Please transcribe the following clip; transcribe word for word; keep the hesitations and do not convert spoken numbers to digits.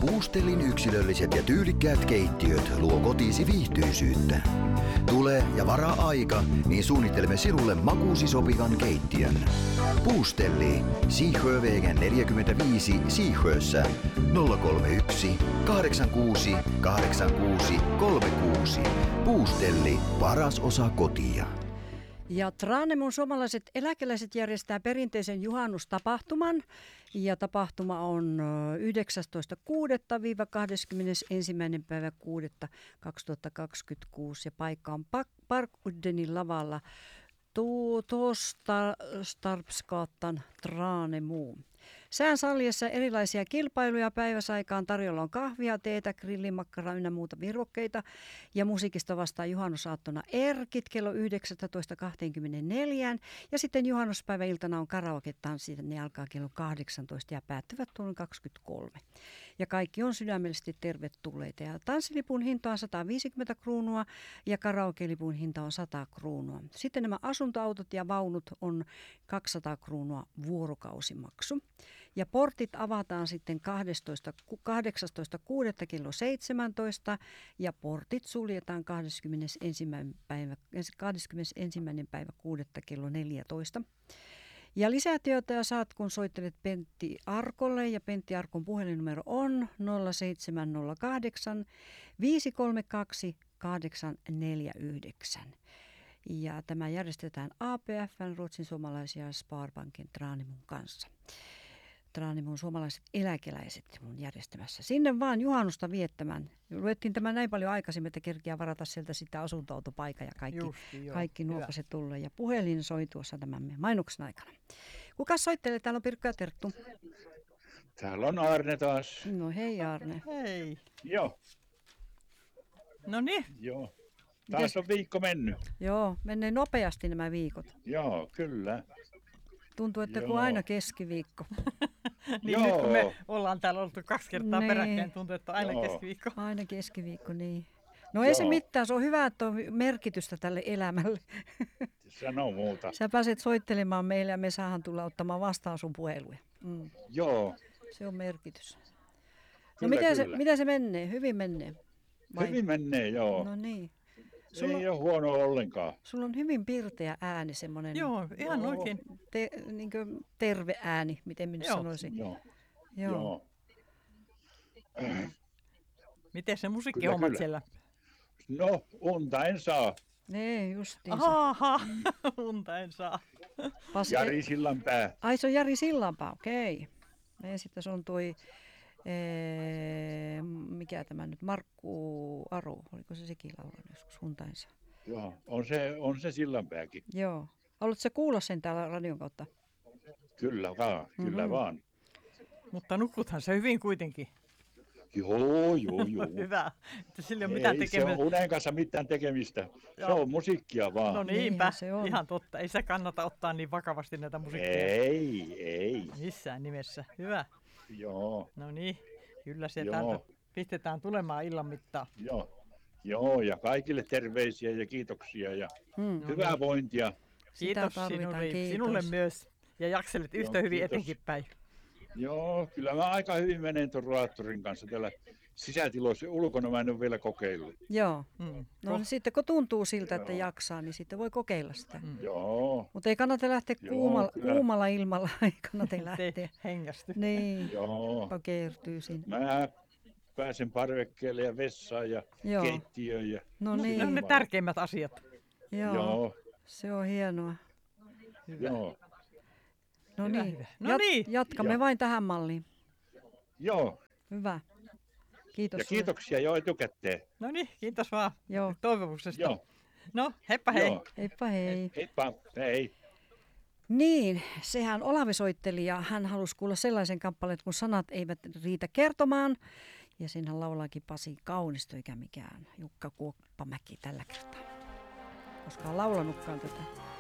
Puustellin yksilölliset ja tyylikkäät keittiöt luo kotiisi viihtyisyyttä. Tule ja varaa aika, niin suunnittelemme sinulle makuusi sopivan keittiön. Puustelli, Siihöövegen neljäkymmentäviisi Siihöössä nolla kolme yksi kahdeksan kuusi kahdeksan kuusi kolme kuusi. Puustelli, paras osa kotia. Ja Tranemun suomalaiset eläkeläiset järjestää perinteisen juhannustapahtuman. Ja tapahtuma on yhdeksästoista kuudetta kahdeskymmenesensimmäinen päivä kuudetta kaksituhattakaksikymmentäkuusi ja paikka on Park Uddenin lavalla Tostarpsgatan Tranemo. Sään salliessa erilaisia kilpailuja päiväsaikaan tarjolla on kahvia, teetä, grillimakkaraa ynnä muuta virvokkeita. Ja musiikista vastaa juhannusaattona Erkit kello yhdeksäntoista kaksikymmentäneljä. Ja sitten juhannuspäiväiltana on karaoke-tanssit, ne alkaa kello kahdeksantoista ja päättyvät tuon kaksikymmentäkolme. Ja kaikki on sydämellisesti tervetulleita. Ja tanssilipun hinta on sata viisikymmentä kruunua ja karaoke-lipun hinta on sata kruunua. Sitten nämä asuntoautot ja vaunut on kaksisataa kruunua vuorokausimaksu. Ja portit avataan sitten kahdeksastoista kuudetta kello seitsemäntoista ja portit suljetaan kahdeskymmenesensimmäinen päivä, kahdeskymmenesensimmäinen päivä kuudetta kello neljätoista. Ja lisätietoja saat, kun soittelet Pentti Arkolle, ja Pentti Arkon puhelinnumero on nolla seitsemän nolla kahdeksan viisi kolme kaksi kahdeksan neljä yhdeksän. Ja tämä järjestetään A P F:n, Ruotsin suomalaisia Sparbanken Tranemun kanssa. Tranemun suomalaiset eläkeläiset mun järjestämässä. Sinne vaan juhannusta viettämään. Luettiin tämä näin paljon aikaisemmin, että kerkiää varata sieltä sitä asuntoautopaikka ja kaikki, Justi, kaikki nuokaset tulla. Ja puhelin soi tuossa tämän mainoksen aikana. Kuka soittelee? Täällä on Pirkko ja Terttu. Täällä on Arne taas. No hei Arne. Hei. Joo. No niin. Joo. Taas on viikko mennyt. Joo, menee nopeasti nämä viikot. Joo, kyllä. Tuntuu, että Joo. kun aina keskiviikko. Niin nyt kun me ollaan täällä oltu kaksi kertaa niin. peräkkäin, tuntuu, että aina Joo. keskiviikko. Aina keskiviikko, niin. No ei se mitään, se on hyvä, että on merkitystä tälle elämälle. Sano muuta. Sä pääset soittelemaan meille ja me saadaan tulla ottamaan vastaan sun puheluja. Mm. Joo. Se on merkitys. No Kyllä, miten, se, kyllä. miten se menee? Hyvin menee? Vai? Hyvin menee, joo. No niin. Sulla ei ole huono ollenkaan. Sulla on hyvin pirteä ääni, semmoinen Joo, ihan Joo. oikein. te, niin kuin terve ääni, miten minä Joo. sanoisin. Joo. Joo. Joo. Miten se Kyllä, musiikkihommat kyllä. siellä? No, unta en saa. Nee, justiinsa. Aha, unta en saa. Pas, Jari Sillanpää. Ai se on Jari Sillanpää, okei. Ja sitten se on toi, ee, mikä tämä nyt, Markku Aro, oliko se sekin laulanut joskus huntainsa? Joo, on se, on se Sillanpääkin. Joo. Haluatko sä kuulla sen täällä radion kautta? Kyllä vaan, kyllä Mhm. vaan. Mutta nukuthan se hyvin kuitenkin. Joo, joo, joo. Hyvä, että sillä ei ole mitään Ei se tekemistä. ole unen kanssa mitään tekemistä. Se Joo. on musiikkia vaan. No Niinhän niinpä, se on. ihan totta. Ei se kannata ottaa niin vakavasti näitä musiikkia. Ei, ei. Missään nimessä. Hyvä. Joo, No niin, kyllä se Joo. täältä pistetään tulemaan illan mittaan. joo. Joo, ja kaikille terveisiä ja kiitoksia ja Hmm. hyvää vointia. Kiitos tarvitaan, sinulle, kiitos. sinulle myös. Ja jakselet yhtä Joo, hyvin kiitos. etenkin päin. Joo, kyllä mä aika hyvin menen tuon rollaattorin kanssa täällä sisätiloissa. Ulkona mä en ole vielä kokeillut. Joo. Mm. No niin sitten kun tuntuu siltä, että jaksaa, niin sitten voi kokeilla sitä. Mm. Joo, Mutta ei kannata lähteä Joo, kuumalla, kyllä. kuumalla ilmalla, ei kannata lähteä. Te hengästy. Niin, joo. pakeertyy sinne. Mä pääsen parvekkeelle ja vessaan ja Joo. keittiöön. Ja... No Ne on niin, ne tärkeimmät asiat. joo, Joo, se on hienoa. joo, No Hyvä, niin, hyvä. No niin. jatkamme Ja- vain tähän malliin. joo. Hyvä. Kiitos Ja sulle. kiitoksia jo etukäteen. No niin, kiitos vaan Joo. toivomuksesta. Joo, No, heippa hei. joo. Heippa hei. Heippa, hei. Niin, sehän Olavi soitteli ja hän halusi kuulla sellaisen kappaleen, kun sanat eivät riitä kertomaan. Ja siinähän laulaakin Pasi Kaunisto eikä mikään Jukka Kuoppamäki tällä kertaa. Koska on laulanutkaan tätä.